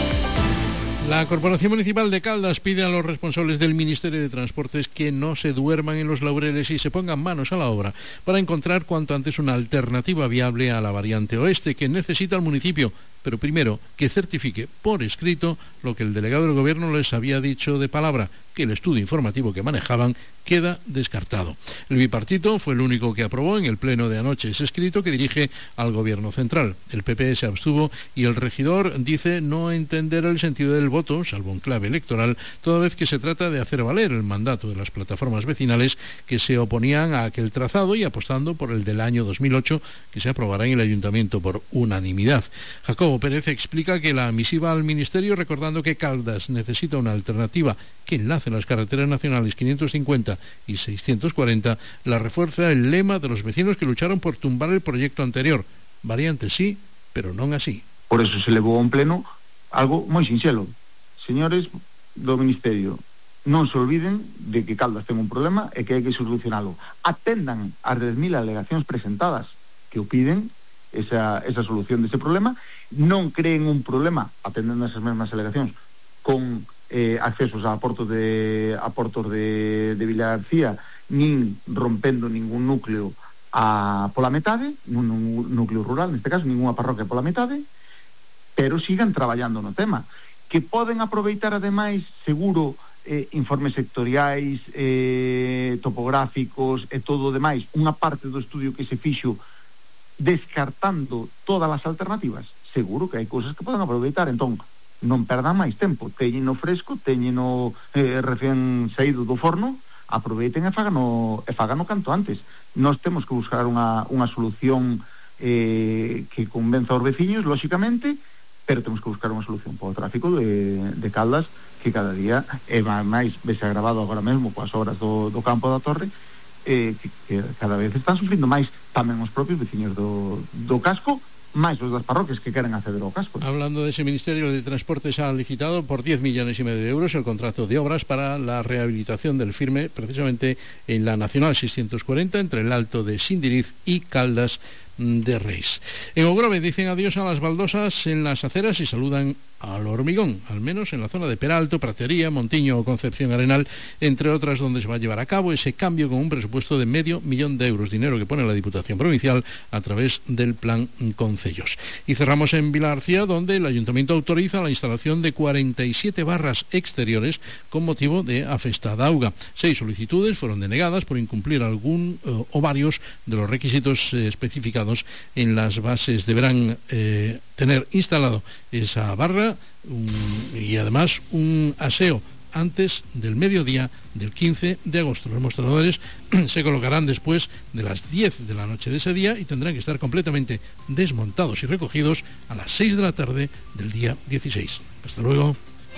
La Corporación Municipal de Caldas pide a los responsables del Ministerio de Transportes que no se duerman en los laureles y se pongan manos a la obra para encontrar cuanto antes una alternativa viable a la variante oeste que necesita el municipio, pero primero que certifique por escrito lo que el delegado del Gobierno les había dicho de palabra, que el estudio informativo que manejaban queda descartado. El bipartito fue el único que aprobó en el pleno de anoche ese escrito que dirige al Gobierno central. El PP se abstuvo y el regidor dice no entender el sentido del voto, salvo en clave electoral, toda vez que se trata de hacer valer el mandato de las plataformas vecinales que se oponían a aquel trazado y apostando por el del año 2008 que se aprobará en el Ayuntamiento por unanimidad. Jacobo Pérez explica que la misiva al Ministerio, recordando que Caldas necesita una alternativa que enlace las carreteras nacionales 550 y 640, la refuerza el lema de los vecinos que lucharon por tumbar el proyecto anterior. Variante sí, pero non así. Por eso se levou a un pleno algo moi sinxelo. Señores do Ministerio, non se olviden de que Caldas ten un problema e que hai que solucionalo. Atendan as 10.000 alegacións presentadas que o piden esa solución dese problema. Non creen un problema, atendendo esas mesmas alegacións, con accesos a portos de Vilagarcía, nin rompendo ningún núcleo pola metade, nun núcleo rural, neste caso, ninguna parroquia pola metade, pero sigan traballando no tema. Que poden aproveitar, ademais, seguro, informes sectoriais, topográficos e todo o demais, unha parte do estudio que se fixo descartando todas as alternativas. Seguro que hai cousas que poden aproveitar, entón, non perdan máis tempo, teñeno fresco, teñeno recén saído do forno, aproveiten e fágano canto antes. Nós temos que buscar unha solución que convenza aos veciños, lóxicamente, pero temos que buscar unha solución para o tráfico de Caldas, que cada día é máis vese agravado agora mesmo coas obras do campo da Torre, que cada vez están sufrindo máis tamén os propios veciños do casco, máis os das parroquias que queren acceder ao casco. Hablando de ese Ministerio de Transporte, se ha licitado por 10,5 millones de euros el contrato de obras para la rehabilitación del firme, precisamente en la Nacional 640, entre el Alto de Sindiriz y Caldas de Reis. En Ogrove dicen adiós a las baldosas en las aceras y saludan al hormigón, al menos en la zona de Peralto, Pratería, Montiño o Concepción Arenal, entre otras, donde se va a llevar a cabo ese cambio con un presupuesto de $500,000 de euros, dinero que pone la Diputación Provincial a través del Plan Concellos. Y cerramos en Vilagarcía, donde el Ayuntamiento autoriza la instalación de 47 barras exteriores con motivo de a Festa da Auga. 6 solicitudes fueron denegadas por incumplir algún o varios de los requisitos especificados en las bases. Deberán tener instalado esa barra y además un aseo antes del mediodía del 15 de agosto. Los mostradores se colocarán después de las 10 de la noche de ese día y tendrán que estar completamente desmontados y recogidos a las 6 de la tarde del día 16. Hasta luego.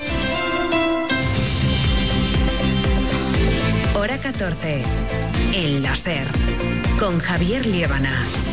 Hora 14. En la SER. Con Javier Liébana.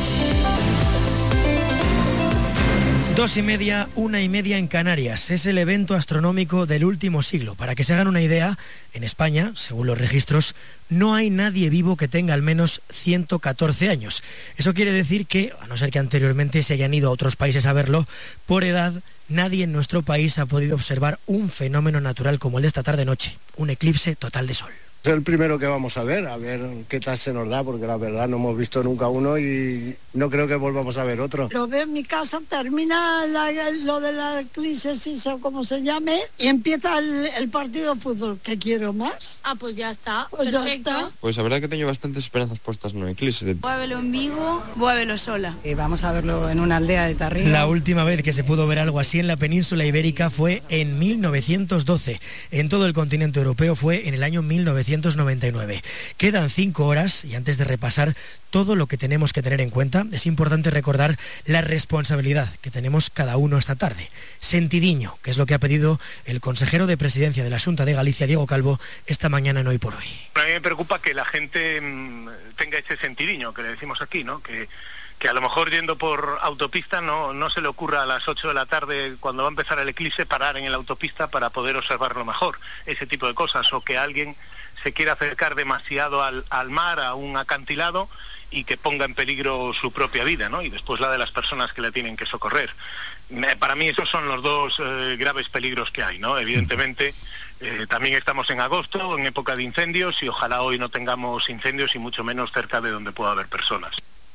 2:30, 1:30 en Canarias. Es el evento astronómico del último siglo. Para que se hagan una idea, en España, según los registros, no hay nadie vivo que tenga al menos 114 años. Eso quiere decir que, a no ser que anteriormente se hayan ido a otros países a verlo, por edad, nadie en nuestro país ha podido observar un fenómeno natural como el de esta tarde-noche, un eclipse total de sol. Es el primero que vamos a ver qué tal se nos da, porque la verdad no hemos visto nunca uno y no creo que volvamos a ver otro. Lo veo en mi casa, termina lo de la eclipse, o como se llame, y empieza el partido de fútbol. ¿Qué quiero más? Pues ya está, pues perfecto. Ya está. Pues la verdad que tengo bastantes esperanzas puestas en el eclipse. Voy a verlo en Vigo, voy a verlo sola. Y vamos a verlo en una aldea de Tarrino. La última vez que se pudo ver algo así en la península ibérica fue en 1912. En todo el continente europeo fue en el año 1999. Quedan 5 horas y antes de repasar todo lo que tenemos que tener en cuenta, es importante recordar la responsabilidad que tenemos cada uno esta tarde. Sentidiño, que es lo que ha pedido el consejero de Presidencia de la Xunta de Galicia, Diego Calvo, esta mañana en Hoy por Hoy. A mí me preocupa que la gente tenga ese sentidiño que le decimos aquí, ¿no? Que a lo mejor yendo por autopista no se le ocurra a las 8 de la tarde, cuando va a empezar el eclipse, parar en la autopista para poder observarlo mejor, ese tipo de cosas, o que alguien se quiera acercar demasiado al mar, a un acantilado, y que ponga en peligro su propia vida, ¿no? Y después la de las personas que la tienen que socorrer. Para mí esos son los dos graves peligros que hay, ¿no? Evidentemente, también estamos en agosto, en época de incendios, y ojalá hoy no tengamos incendios y mucho menos cerca de donde pueda haber personas.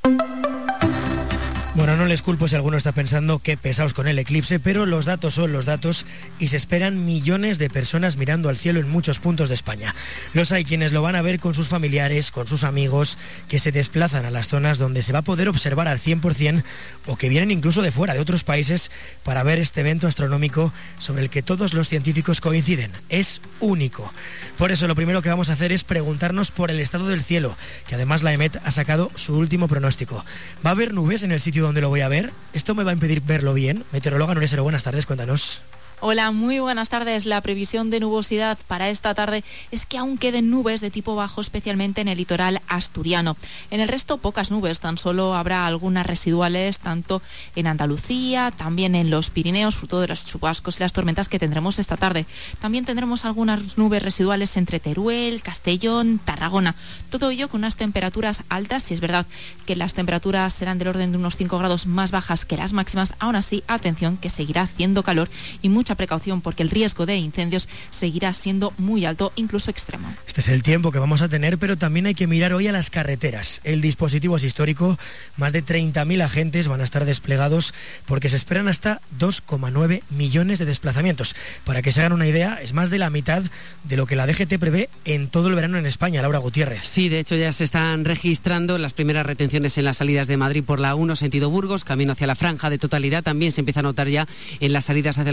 Bueno, no les culpo si alguno está pensando qué pesados con el eclipse, pero los datos son los datos y se esperan millones de personas mirando al cielo en muchos puntos de España. Los hay quienes lo van a ver con sus familiares, con sus amigos, que se desplazan a las zonas donde se va a poder observar al 100% o que vienen incluso de fuera, de otros países, para ver este evento astronómico sobre el que todos los científicos coinciden. Es único. Por eso lo primero que vamos a hacer es preguntarnos por el estado del cielo, que además la EMET ha sacado su último pronóstico. ¿Va a haber nubes en el sitio donde lo voy a ver? ¿Esto me va a impedir verlo bien? Meteoróloga Nuresero, buenas tardes, cuéntanos. Hola, muy buenas tardes. La previsión de nubosidad para esta tarde es que aún queden nubes de tipo bajo, especialmente en el litoral asturiano. En el resto, pocas nubes, tan solo habrá algunas residuales, tanto en Andalucía, también en los Pirineos, fruto de los chubascos y las tormentas que tendremos esta tarde. También tendremos algunas nubes residuales entre Teruel, Castellón, Tarragona. Todo ello con unas temperaturas altas. Si es verdad que las temperaturas serán del orden de unos 5 grados más bajas que las máximas, aún así, atención, que seguirá haciendo calor y mucha precaución porque el riesgo de incendios seguirá siendo muy alto, incluso extremo. Este es el tiempo que vamos a tener, pero también hay que mirar hoy a las carreteras. El dispositivo es histórico, más de 30.000 agentes van a estar desplegados porque se esperan hasta 2,9 millones de desplazamientos. Para que se hagan una idea, es más de la mitad de lo que la DGT prevé en todo el verano en España. Laura Gutiérrez. Sí, de hecho ya se están registrando las primeras retenciones en las salidas de Madrid por la 1 sentido Burgos, camino hacia la franja de totalidad. También se empieza a notar ya en las salidas hacia la autovía de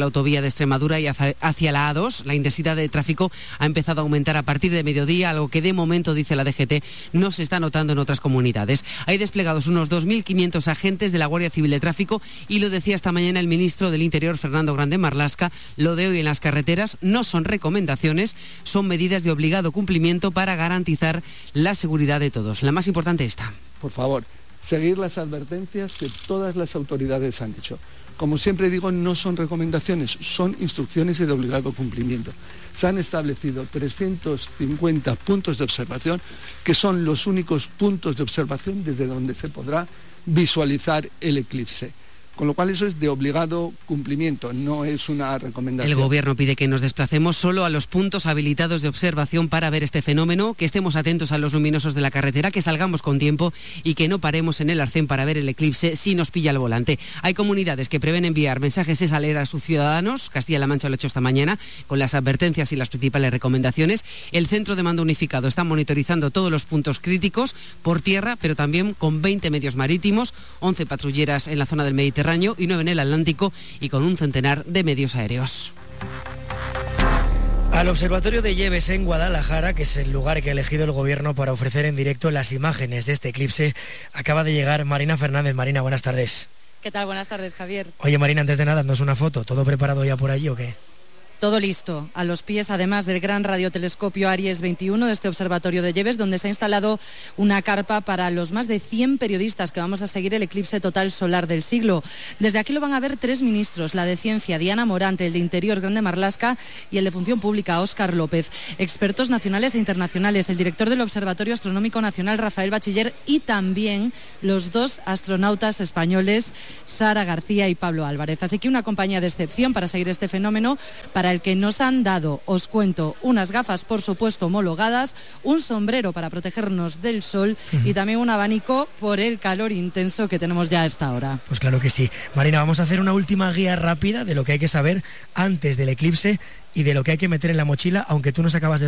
de Extremadura y hacia la A2. La intensidad de tráfico ha empezado a aumentar a partir de mediodía, algo que de momento, dice la DGT, no se está notando en otras comunidades. Hay desplegados unos 2.500 agentes de la Guardia Civil de Tráfico y lo decía esta mañana el ministro del Interior, Fernando Grande Marlaska. Lo de hoy en las carreteras no son recomendaciones, son medidas de obligado cumplimiento para garantizar la seguridad de todos. La más importante está. Por favor, seguir las advertencias que todas las autoridades han hecho. Como siempre digo, no son recomendaciones, son instrucciones y de obligado cumplimiento. Se han establecido 350 puntos de observación, que son los únicos puntos de observación desde donde se podrá visualizar el eclipse. Con lo cual eso es de obligado cumplimiento, no es una recomendación. El Gobierno pide que nos desplacemos solo a los puntos habilitados de observación para ver este fenómeno, que estemos atentos a los luminosos de la carretera, que salgamos con tiempo y que no paremos en el arcén para ver el eclipse si nos pilla al volante. Hay comunidades que prevén enviar mensajes esa leer a sus ciudadanos. Castilla-La Mancha lo ha hecho esta mañana con las advertencias y las principales recomendaciones. El Centro de Mando Unificado está monitorizando todos los puntos críticos por tierra, pero también con 20 medios marítimos, 11 patrulleras en la zona del Mediterráneo y 9 en el Atlántico y con un centenar de medios aéreos. Al Observatorio de Lleves en Guadalajara, que es el lugar que ha elegido el Gobierno para ofrecer en directo las imágenes de este eclipse, acaba de llegar Marina Fernández. Marina, buenas tardes. ¿Qué tal? Buenas tardes, Javier. Oye, Marina, antes de nada, ¿nos una foto? ¿Todo preparado ya por allí o qué? Todo listo, a los pies además del gran radiotelescopio Aries 21 de este Observatorio de Lleves, donde se ha instalado una carpa para los más de 100 periodistas que vamos a seguir el eclipse total solar del siglo. Desde aquí lo van a ver 3 ministros, la de Ciencia, Diana Morante, el de Interior, Grande Marlaska, y el de Función Pública, Óscar López. Expertos nacionales e internacionales, el director del Observatorio Astronómico Nacional, Rafael Bachiller, y también los 2 astronautas españoles, Sara García y Pablo Álvarez. Así que una compañía de excepción para seguir este fenómeno, para el que nos han dado, os cuento, unas gafas, por supuesto, homologadas, un sombrero para protegernos del sol y también un abanico por el calor intenso que tenemos ya a esta hora. Pues claro que sí. Marina, vamos a hacer una última guía rápida de lo que hay que saber antes del eclipse y de lo que hay que meter en la mochila, aunque tú nos acabas de